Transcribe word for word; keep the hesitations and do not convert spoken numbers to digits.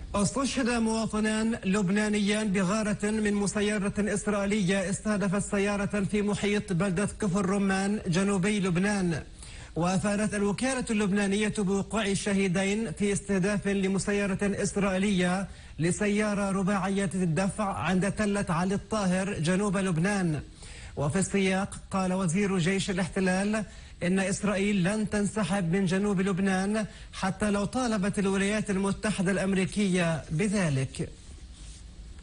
استشهد مواطنان لبنانيان بغارة من مسيرة إسرائيلية استهدفت سيارة في محيط بلدة كفر رمان جنوبي لبنان. وأفادت الوكالة اللبنانية بوقوع الشهيدين في استهداف لمسيرة إسرائيلية لسيارة رباعية الدفع عند تلة علي الطاهر جنوب لبنان. وفي السياق قال وزير جيش الاحتلال إن إسرائيل لن تنسحب من جنوب لبنان حتى لو طالبت الولايات المتحدة الأمريكية بذلك.